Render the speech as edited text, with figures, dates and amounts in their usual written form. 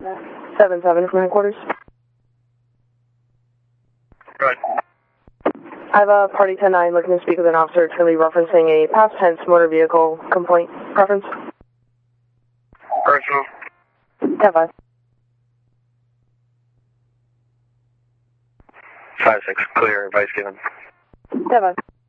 7-7 from headquarters. Good. I have a party 10-9 looking to speak with an officer. It's going to be referencing a past tense motor vehicle complaint reference. Personal. 10-5. 5-6, clear, advice given. 10-5.